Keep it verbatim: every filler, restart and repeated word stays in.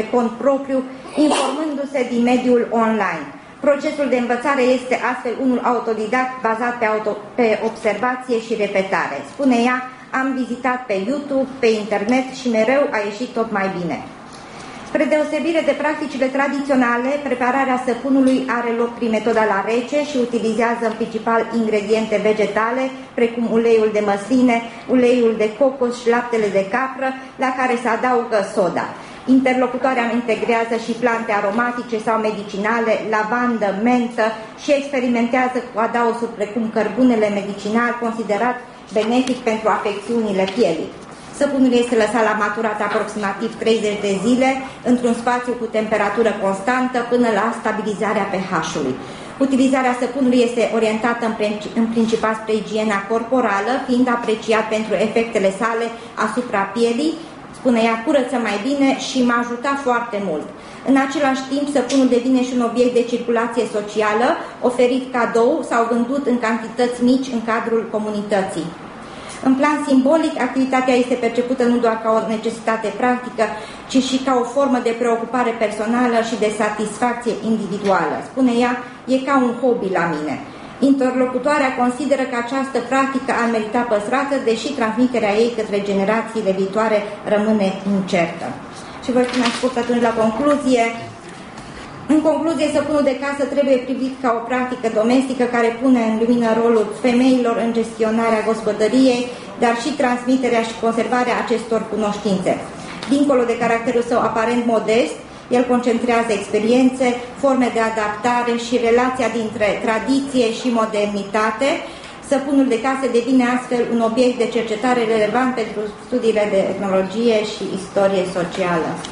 cont propriu, informându-se din mediul online. Procesul de învățare este astfel unul autodidact, bazat pe, auto, pe observație și repetare. Spune ea, am vizitat pe YouTube, pe internet și mereu a ieșit tot mai bine. Spre deosebire de practicile tradiționale, prepararea săpunului are loc prin metoda la rece și utilizează în principal ingrediente vegetale, precum uleiul de măsline, uleiul de cocos și laptele de capră, la care se adaugă soda. Interlocutoarea integrează și plante aromatice sau medicinale, lavandă, mentă și experimentează cu adaosuri precum cărbunele medicinal, considerat benefic pentru afecțiunile pielii. Săpunul este lăsat la maturat aproximativ treizeci de zile într-un spațiu cu temperatură constantă până la stabilizarea pH-ului. Utilizarea săpunului este orientată în principal spre igiena corporală, fiind apreciat pentru efectele sale asupra pielii. Spune ea, curăță mai bine și m-a ajutat foarte mult. În același timp, săpunul devine și un obiect de circulație socială, oferit cadou sau vândut în cantități mici în cadrul comunității. În plan simbolic, activitatea este percepută nu doar ca o necesitate practică, ci și ca o formă de preocupare personală și de satisfacție individuală. Spune ea, e ca un hobby la mine. Interlocutoarea consideră că această practică ar merita păstrată, deși transmiterea ei către generațiile viitoare rămâne incertă. Și voi spune scurt atunci la concluzie. În concluzie, săpunul de casă trebuie privit ca o practică domestică care pune în lumină rolul femeilor în gestionarea gospodăriei, dar și transmiterea și conservarea acestor cunoștințe. Dincolo de caracterul său aparent modest, el concentrează experiențe, forme de adaptare și relația dintre tradiție și modernitate. Săpunul de casă devine astfel un obiect de cercetare relevant pentru studiile de etnologie și istorie socială.